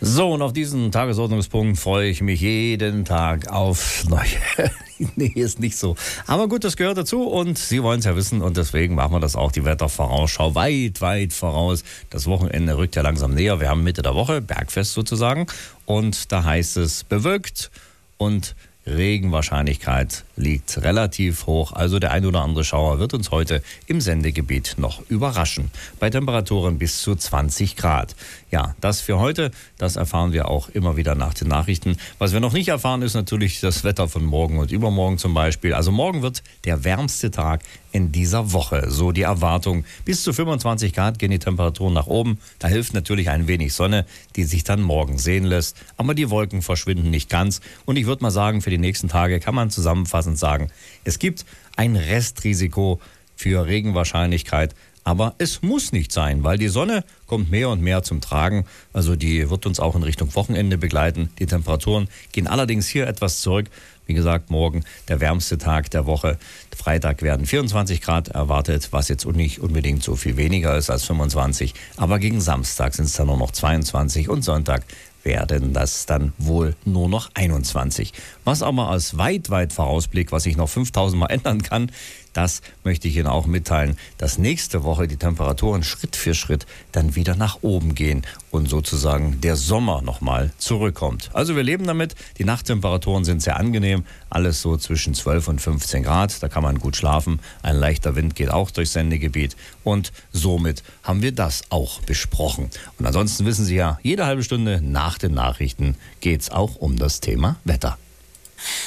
So, und auf diesen Tagesordnungspunkt freue ich mich jeden Tag auf neue. Nee, ist nicht so. Aber gut, das gehört dazu und Sie wollen es ja wissen und deswegen machen wir das auch, die Wettervorausschau, weit voraus. Das Wochenende rückt ja langsam näher. Wir haben Mitte der Woche, Bergfest sozusagen, und da heißt es bewölkt und Regenwahrscheinlichkeit liegt relativ hoch, also der ein oder andere Schauer wird uns heute im Sendegebiet noch überraschen. Bei Temperaturen bis zu 20 Grad. Ja, das für heute, das erfahren wir auch immer wieder nach den Nachrichten. Was wir noch nicht erfahren, ist natürlich das Wetter von morgen und übermorgen zum Beispiel. Also morgen wird der wärmste Tag in dieser Woche. So die Erwartung. Bis zu 25 Grad gehen die Temperaturen nach oben. Da hilft natürlich ein wenig Sonne, die sich dann morgen sehen lässt. Aber die Wolken verschwinden nicht ganz. Und ich würde mal sagen, für die nächsten Tage kann man zusammenfassend sagen, es gibt ein Restrisiko für Regenwahrscheinlichkeit. Aber es muss nicht sein, weil die Sonne kommt mehr und mehr zum Tragen. Also die wird uns auch in Richtung Wochenende begleiten. Die Temperaturen gehen allerdings hier etwas zurück. Wie gesagt, morgen der wärmste Tag der Woche. Freitag werden 24 Grad erwartet, was jetzt nicht unbedingt so viel weniger ist als 25. Aber gegen Samstag sind es dann nur noch 22 und Sonntag werden das dann wohl nur noch 21. Was aber als weit Vorausblick, was sich noch 5000 Mal ändern kann, das möchte ich Ihnen auch mitteilen, dass nächste Woche die Temperaturen Schritt für Schritt dann wieder nach oben gehen und sozusagen der Sommer nochmal zurückkommt. Also wir leben damit, die Nachttemperaturen sind sehr angenehm, alles so zwischen 12 und 15 Grad, da kann man gut schlafen, ein leichter Wind geht auch durchs Sendegebiet und somit haben wir das auch besprochen. Und ansonsten wissen Sie ja, jede halbe Stunde nach den Nachrichten geht es auch um das Thema Wetter.